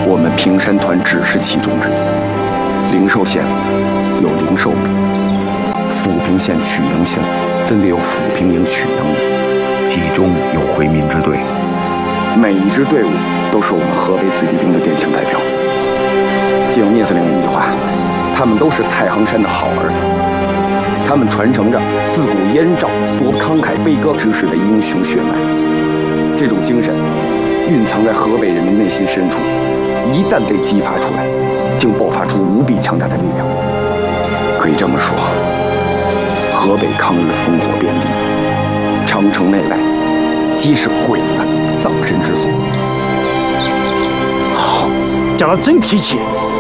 我们平山团只是其中之一。灵寿县有灵寿部，抚平县曲阳县分别有抚平营、曲阳营， 其中有回民之队。 每一支队伍都是我们河北子弟兵的典型代表。借用聂司令的一句话，他们都是太行山的好儿子，他们传承着自古燕赵多慷慨悲歌之士的英雄血脉。这种精神蕴藏在河北人民内心深处，一旦被激发出来，就爆发出无比强大的力量。可以这么说，河北抗日烽火遍地，长城内外皆是鬼子的葬身之所。 好，讲得真提气。